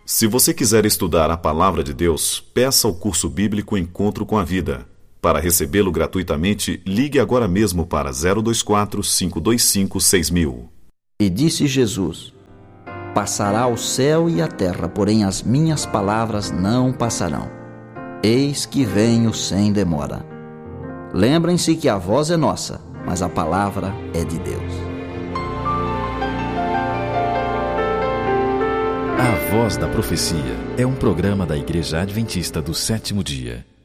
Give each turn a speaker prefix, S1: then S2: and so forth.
S1: Se você quiser estudar a Palavra de Deus, peça o curso bíblico Encontro com a Vida. Para recebê-lo gratuitamente, ligue agora mesmo para 024 525 6000.
S2: E disse Jesus: Passará o céu e a terra, porém as minhas palavras não passarão. Eis que venho sem demora. Lembrem-se que a voz é nossa, mas a palavra é de Deus.
S3: A Voz da Profecia é um programa da Igreja Adventista do Sétimo Dia.